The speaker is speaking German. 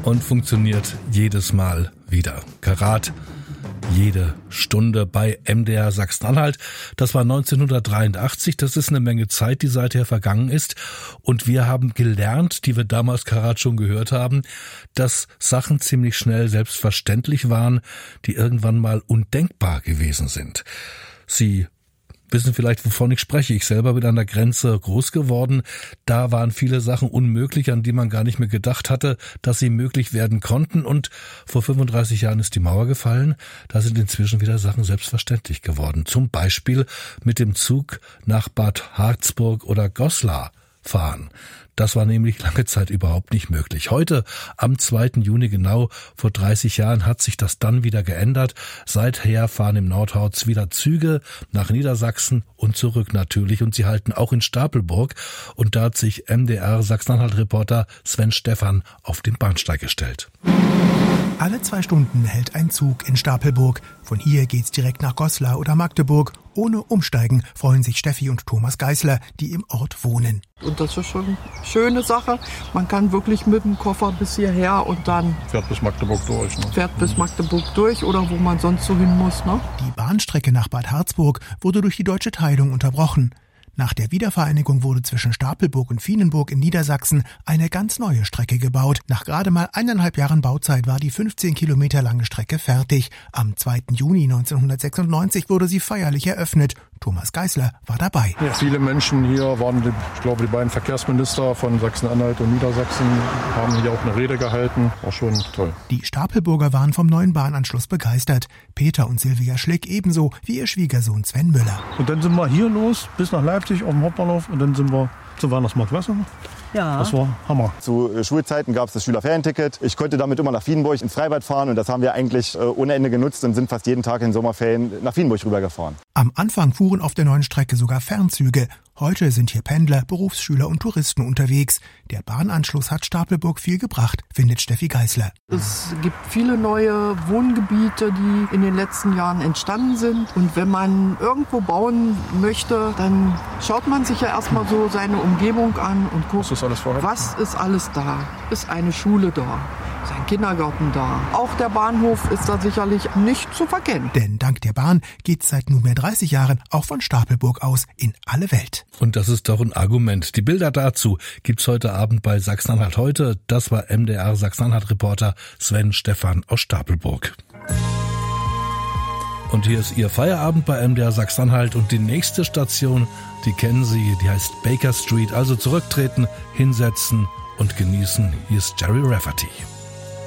und funktioniert jedes Mal wieder. Karat, jede Stunde bei MDR Sachsen-Anhalt. Das war 1983. Das ist eine Menge Zeit, die seither vergangen ist. Und wir haben gelernt, die wir damals Karat schon gehört haben, dass Sachen ziemlich schnell selbstverständlich waren, die irgendwann mal undenkbar gewesen sind. Sie wissen vielleicht, wovon ich spreche. Ich selber bin an der Grenze groß geworden. Da waren viele Sachen unmöglich, an die man gar nicht mehr gedacht hatte, dass sie möglich werden konnten. Und vor 35 Jahren ist die Mauer gefallen. Da sind inzwischen wieder Sachen selbstverständlich geworden. Zum Beispiel mit dem Zug nach Bad Harzburg oder Goslar fahren. Das war nämlich lange Zeit überhaupt nicht möglich. Heute, am 2. Juni genau vor 30 Jahren, hat sich das dann wieder geändert. Seither fahren im Nordharz wieder Züge nach Niedersachsen und zurück natürlich. Und sie halten auch in Stapelburg. Und da hat sich MDR Sachsen-Anhalt-Reporter Sven Stephan auf den Bahnsteig gestellt. Alle 2 Stunden hält ein Zug in Stapelburg. Von hier geht's direkt nach Goslar oder Magdeburg. Ohne Umsteigen freuen sich Steffi und Thomas Geisler, die im Ort wohnen. Und das ist schon eine schöne Sache. Man kann wirklich mit dem Koffer bis hierher und dann fährt bis Magdeburg durch. Ne? Fährt bis Magdeburg durch oder wo man sonst so hin muss. Ne? Die Bahnstrecke nach Bad Harzburg wurde durch die Deutsche Teilung unterbrochen. Nach der Wiedervereinigung wurde zwischen Stapelburg und Vienenburg in Niedersachsen eine ganz neue Strecke gebaut. Nach gerade mal 1,5 Jahren Bauzeit war die 15 Kilometer lange Strecke fertig. Am 2. Juni 1996 wurde sie feierlich eröffnet. Thomas Geisler war dabei. Ja, viele Menschen hier waren, ich glaube, die beiden Verkehrsminister von Sachsen-Anhalt und Niedersachsen haben hier auch eine Rede gehalten. War schon toll. Die Stapelburger waren vom neuen Bahnanschluss begeistert. Peter und Silvia Schlick ebenso wie ihr Schwiegersohn Sven Müller. Und dann sind wir hier los bis nach Leipzig auf dem Hauptbahnhof und dann sind wir zum Weihnachtsmarkt. Weißt du noch? Ja. Das war Hammer. Zu Schulzeiten gab es das Schülerferienticket. Ich konnte damit immer nach Wienburg ins Freibad fahren und das haben wir eigentlich ohne Ende genutzt und sind fast jeden Tag in Sommerferien nach Wienburg rübergefahren. Am Anfang fuhren auf der neuen Strecke sogar Fernzüge. Heute sind hier Pendler, Berufsschüler und Touristen unterwegs. Der Bahnanschluss hat Stapelburg viel gebracht, findet Steffi Geisler. Es gibt viele neue Wohngebiete, die in den letzten Jahren entstanden sind. Und wenn man irgendwo bauen möchte, dann schaut man sich ja erstmal so seine Umgebung an und guckt, was ist alles da? Ist eine Schule da? Ist ein Kindergarten da? Auch der Bahnhof ist da sicherlich nicht zu verkennen. Denn dank der Bahn geht es seit nunmehr 30 Jahren auch von Stapelburg aus in alle Welt. Und das ist doch ein Argument. Die Bilder dazu gibt's heute Abend bei Sachsen-Anhalt heute. Das war MDR Sachsen-Anhalt-Reporter Sven Stephan aus Stapelburg. Und hier ist Ihr Feierabend bei MDR Sachsen-Anhalt und die nächste Station, die kennen Sie, die heißt Baker Street. Also zurücktreten, hinsetzen und genießen. Hier ist Jerry Rafferty.